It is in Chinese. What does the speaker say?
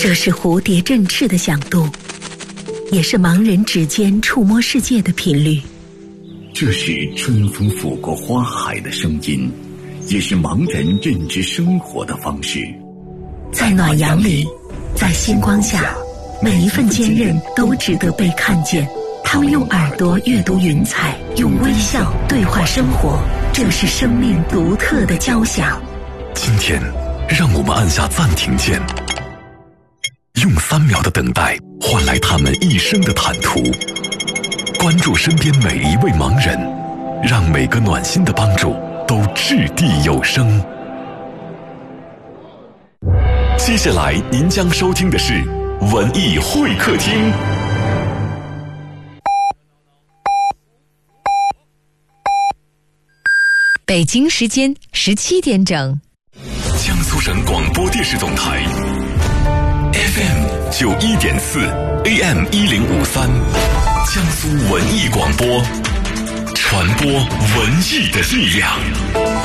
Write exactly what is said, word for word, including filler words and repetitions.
这是蝴蝶振翅的响动，也是盲人指尖触摸世界的频率。 这是春风拂过花海的声音，也是盲人认知生活的方式。 在暖阳里，在星光下，每一份坚韧都值得被看见。他们用耳朵阅读云彩，用微笑对话生活，这是生命独特的交响。 今天让我们按下暂停键，用三秒的等待换来他们一生的坦途。关注身边每一位盲人，让每个暖心的帮助都掷地有声。接下来您将收听的是文艺会客厅。 北京时间十七点整， 江苏省广播电视总台 F M 九一点四 A M 一零五三，江苏文艺广播，传播文艺的力量。